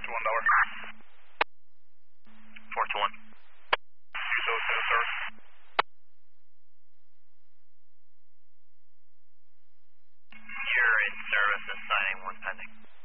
$421. 421. Use 02, sir. You're in service, assigning 1 pending.